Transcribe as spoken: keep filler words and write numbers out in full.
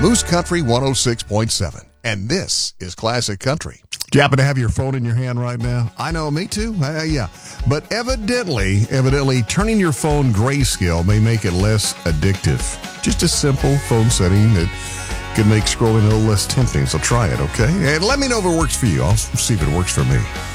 Moose Country one oh six point seven. And this is Classic Country. Do you happen to have your phone in your hand right now? I know, me too. Uh, yeah. But evidently, evidently, turning your phone grayscale may make it less addictive. Just a simple phone setting that could make scrolling a little less tempting. So try it, okay? And let me know if it works for you. I'll see if it works for me.